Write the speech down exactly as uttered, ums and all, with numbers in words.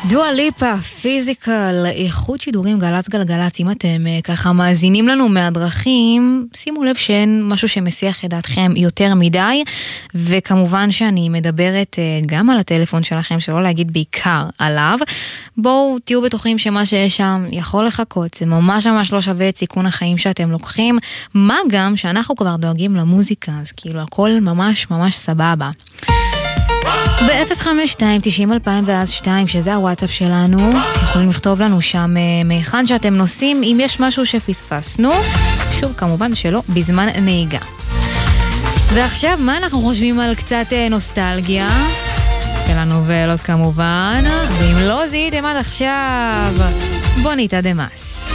דואה ליפה, פיזיקל, איכות שידורים גלץ גלגלץ. אם אתם ככה מאזינים לנו מהדרכים, שימו לב שאין משהו שמסיח את דעתכם יותר מדי, וכמובן שאני מדברת גם על הטלפון שלכם, שלא להגיד בעיקר עליו. בואו תהיו בטוחים שמה שיש שם יכול לחכות, זה ממש ממש לא שווה את סיכון החיים שאתם לוקחים, מה גם שאנחנו כבר דואגים למוזיקה, אז כאילו הכל ממש ממש סבבה. ב-אפס חמש שתיים תשעים אלפיים ואז שתיים, שזה הוואטסאפ שלנו, יכולים לכתוב לנו שם מהיכן שאתם נוסעים, אם יש משהו שפספסנו, שוב כמובן שלא בזמן נהיגה. ועכשיו מה אנחנו חושבים על קצת נוסטלגיה? של הנובלות כמובן, ואם לא זיהיתם עד עכשיו, בוניטה דמאס.